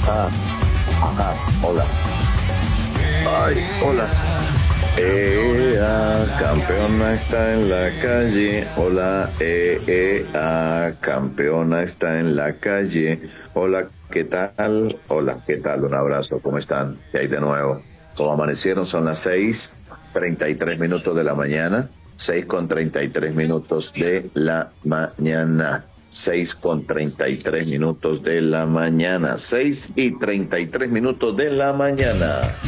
Ajá, ajá, hola. Ay, hola. Campeona está en la calle. Hola, campeona está en la calle. Hola, ¿qué tal? Hola, ¿qué tal? Un abrazo, ¿cómo están? ¿Qué hay de nuevo? ¿Cómo amanecieron? Son las 6:33 de la mañana. 6:33 de la mañana. 6:33 de la mañana. 6:33 de la mañana.